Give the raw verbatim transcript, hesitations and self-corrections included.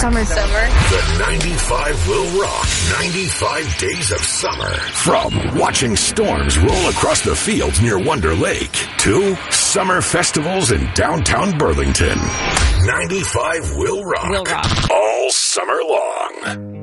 Summer. Summer. The ninety-five will rock. ninety-five days of summer. From watching storms roll across the fields near Wonder Lake to summer festivals in downtown Burlington. ninety-five will rock. Will rock. All summer long.